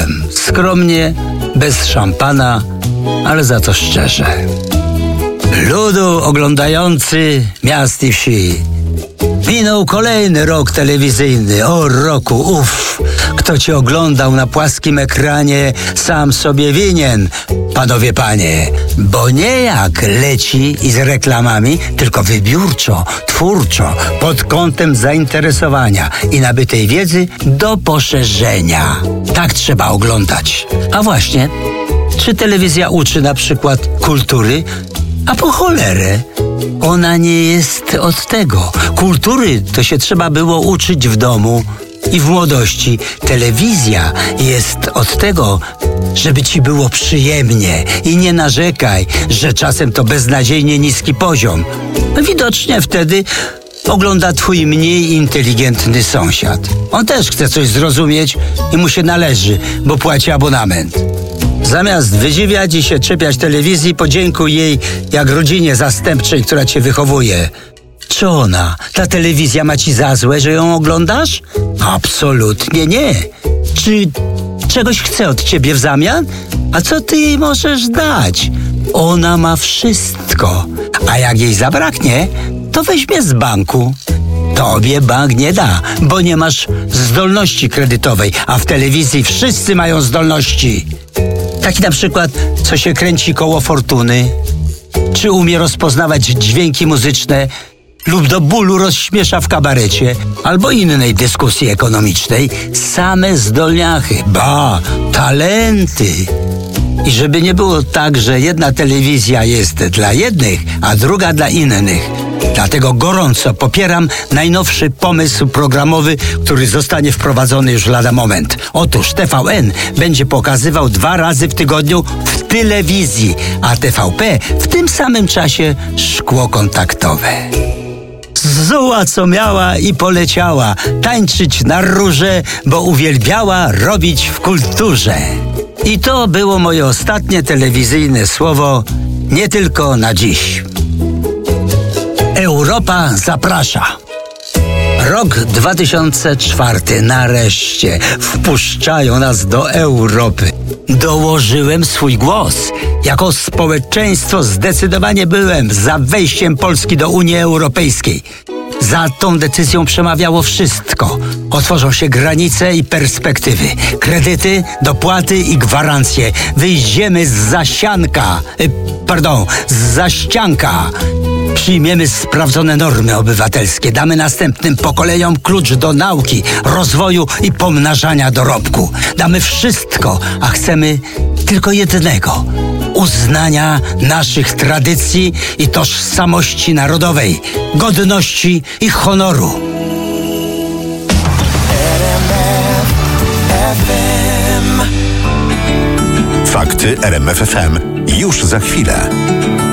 wypiłem. Skromnie, bez szampana, ale za to szczerze. Ludu oglądający miast i wsi. Minął kolejny rok telewizyjny. O roku, kto cię oglądał na płaskim ekranie, sam sobie winien, panowie panie. Bo nie jak leci i z reklamami, tylko wybiórczo, twórczo, pod kątem zainteresowania i nabytej wiedzy do poszerzenia. Tak trzeba oglądać. A właśnie, czy telewizja uczy na przykład kultury? A po cholerę, ona nie jest od tego. Kultury to się trzeba było uczyć w domu i w młodości. Telewizja jest od tego, żeby ci było przyjemnie i nie narzekaj, że czasem to beznadziejnie niski poziom. Widocznie wtedy ogląda twój mniej inteligentny sąsiad. On też chce coś zrozumieć i mu się należy, bo płaci abonament. Zamiast wydziwiać i się czepiać telewizji, podziękuj jej jak rodzinie zastępczej, która cię wychowuje. Czy ona, ta telewizja ma ci za złe, że ją oglądasz? Absolutnie nie. Czy czegoś chce od ciebie w zamian? A co ty jej możesz dać? Ona ma wszystko. A jak jej zabraknie, to weźmie z banku. Tobie bank nie da, bo nie masz zdolności kredytowej, a w telewizji wszyscy mają zdolności. Taki na przykład, co się kręci koło fortuny, czy umie rozpoznawać dźwięki muzyczne lub do bólu rozśmiesza w kabarecie albo innej dyskusji ekonomicznej. Same zdolniachy, talenty. I żeby nie było tak, że jedna telewizja jest dla jednych, a druga dla innych. Dlatego gorąco popieram najnowszy pomysł programowy, który zostanie wprowadzony już lada moment. Otóż TVN będzie pokazywał 2 razy w tygodniu w telewizji, a TVP w tym samym czasie szkło kontaktowe. Zuła co miała i poleciała, tańczyć na róże, bo uwielbiała robić w kulturze. I to było moje ostatnie telewizyjne słowo, nie tylko na dziś. Europa zaprasza. Rok 2004. Nareszcie wpuszczają nas do Europy. Dołożyłem swój głos. Jako społeczeństwo zdecydowanie byłem za wejściem Polski do Unii Europejskiej. Za tą decyzją przemawiało wszystko. Otworzą się granice i perspektywy, kredyty, dopłaty i gwarancje. Wyjdziemy z zaścianka. Przyjmiemy sprawdzone normy obywatelskie. Damy następnym pokoleniom klucz do nauki, rozwoju i pomnażania dorobku. Damy wszystko, a chcemy tylko jednego. Uznania naszych tradycji i tożsamości narodowej, godności i honoru. Fakty RMF FM już za chwilę.